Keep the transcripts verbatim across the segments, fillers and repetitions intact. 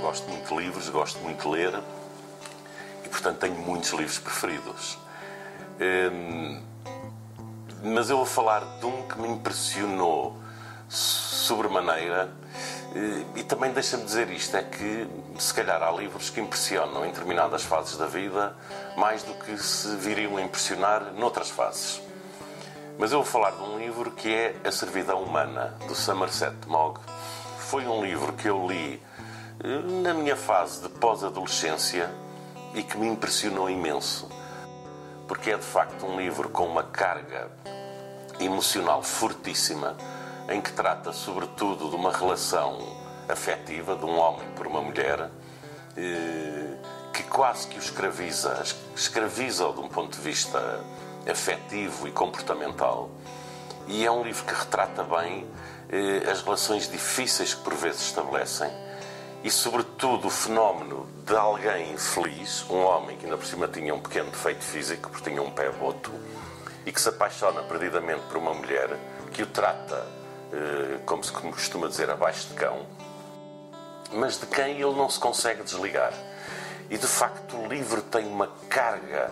gosto muito de livros, gosto muito de ler e, portanto, tenho muitos livros preferidos. Hum, mas eu vou falar de um que me impressionou sobremaneira e também deixa-me dizer isto, é que se calhar há livros que impressionam em determinadas fases da vida mais do que se viriam a impressionar noutras fases. Mas eu vou falar de um livro que é A Servidão Humana, do Somerset Maugham. Foi um livro que eu li na minha fase de pós-adolescência e que me impressionou imenso, porque é de facto um livro com uma carga emocional fortíssima, em que trata sobretudo de uma relação afetiva de um homem por uma mulher, que quase que o escraviza, escraviza-o de um ponto de vista afetivo e comportamental. E é um livro que retrata bem as relações difíceis que por vezes estabelecem e sobretudo o fenómeno de alguém feliz, um homem que ainda por cima tinha um pequeno defeito físico, porque tinha um pé boto, e que se apaixona perdidamente por uma mulher que o trata, como se costuma dizer, abaixo de cão, mas de quem ele não se consegue desligar. E de facto o livro tem uma carga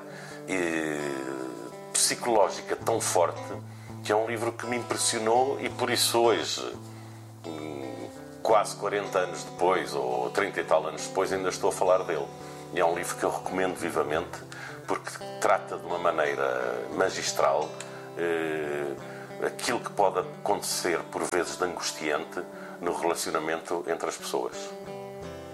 psicológica tão forte que é um livro que me impressionou e por isso hoje, quase quarenta anos depois, ou trinta e tal anos depois, ainda estou a falar dele. E é um livro que eu recomendo vivamente porque trata de uma maneira magistral eh, aquilo que pode acontecer por vezes de angustiante no relacionamento entre as pessoas.